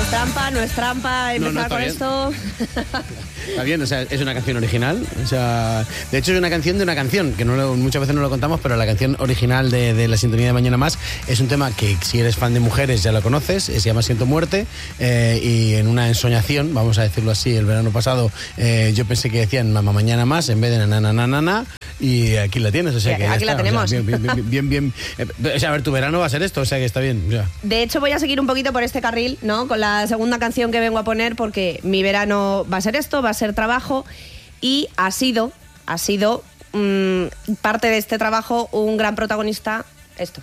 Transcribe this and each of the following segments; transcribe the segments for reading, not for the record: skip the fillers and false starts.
No es trampa empezar con esto. Está bien, o sea, es una canción original. O sea, de hecho es una canción de una canción, que muchas veces no lo contamos, pero la canción original de la sintonía de Mañana Más es un tema que si eres fan de mujeres ya lo conoces, se llama Siento Muerte, y en una ensoñación, vamos a decirlo así, el verano pasado yo pensé que decían Mamá Mañana Más en vez de na, y aquí la tienes, o sea que aquí la tenemos. O sea, bien. O sea, a ver, tu verano va a ser esto, o sea que está bien. Ya. De hecho, voy a seguir un poquito por este carril, ¿no? Con la segunda canción que vengo a poner, porque mi verano va a ser esto, va a ser trabajo, y ha sido parte de este trabajo un gran protagonista, esto.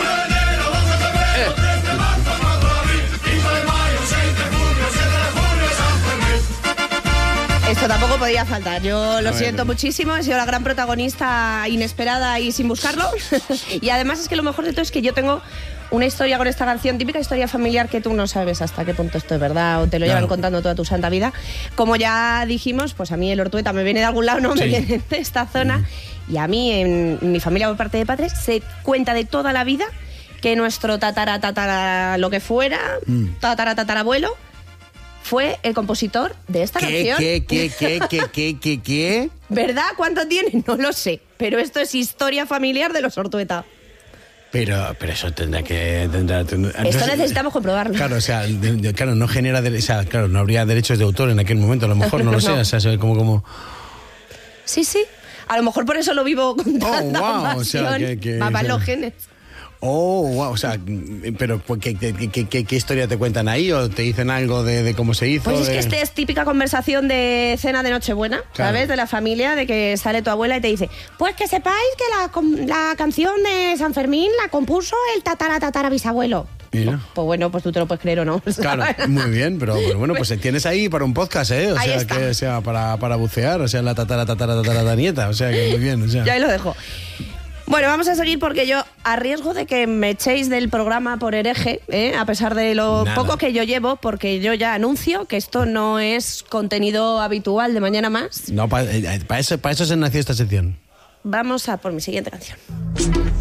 Esto tampoco podía faltar. Yo lo siento muchísimo. He sido la gran protagonista inesperada y sin buscarlo. Y además es que lo mejor de todo es que yo tengo una historia con esta canción, típica historia familiar que tú no sabes hasta qué punto esto es verdad o te lo llevan contando toda tu santa vida. Como ya dijimos, pues a mí el Ortueta me viene de algún lado, no me viene de esta zona. Y a mí, en mi familia por parte de padres, se cuenta de toda la vida que nuestro tatara lo que fuera, tatarabuelo, fue el compositor de esta canción. ¿Qué? ¿Verdad? ¿Cuánto tiene? No lo sé. Pero esto es historia familiar de los Ortueta. Pero eso tendrá. Esto necesitamos comprobarlo. Claro, o sea, claro, no genera, claro, no habría derechos de autor en aquel momento, a lo mejor, no lo sé, o sea, como... Sí. A lo mejor por eso lo vivo con tanta pasión. O sea, va para los genes. O sea, pero ¿qué historia te cuentan ahí? ¿O te dicen algo de cómo se hizo? Pues es que esta es típica conversación de cena de Nochebuena, ¿sabes? De la familia, de que sale tu abuela y te dice, pues que sepáis que la canción de San Fermín la compuso el tatarabisabuelo. Mira. Pues bueno, pues tú te lo puedes creer o no. Claro, muy bien, pero bueno, pues tienes ahí para un podcast, ¿eh? O ahí sea, está. que sea para bucear, o sea, la nieta, o sea, que muy bien, o sea. Ya ahí lo dejo. Bueno, vamos a seguir porque yo, a riesgo de que me echéis del programa por hereje, a pesar de lo poco que yo llevo, porque yo ya anuncio que esto no es contenido habitual de Mañana Más. No, para eso se nació esta sección. Vamos a por mi siguiente canción.